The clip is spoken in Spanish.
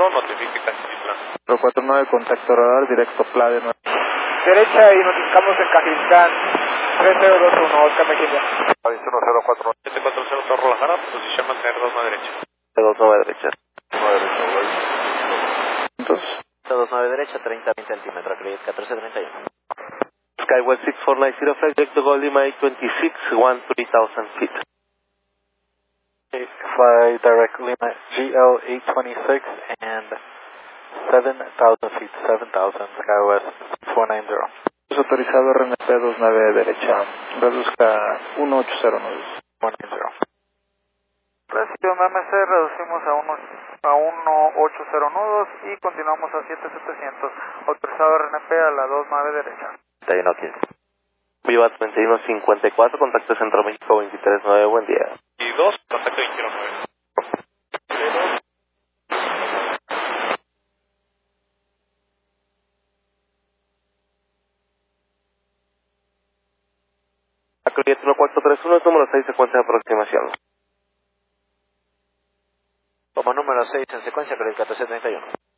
1, notifique Cajititlán. 049, contacto radar, directo Playa 9. Derecha y notificamos en Cajititlán. 3021, Oscar Mejía. Aviso 1049. 740 Torre La Jara, posición mantener 29 derecha. 29 derecha. 9 derecha, Entonces, 29 derecha, 30 centímetros, acredit 1431. Skywest 6490, flight direct to Goldie, May 26, 13,000 feet. fly direct Lima GL 826 and 7,000 feet, 7,000, Skywest 490. Es autorizado RNP 29 derecha, reduzca 1809. 190. Recibió MMC, reducimos a 18 nudos y continuamos a 7700. Autorizado RNP a la 29 derecha. 3115. Viva 2154, contacto Centro México 239, buen día. Y 2, contacto 209. Acredit 1431, número 6, secuencia de aproximación. Como número 6 en secuencia, acredit 1431.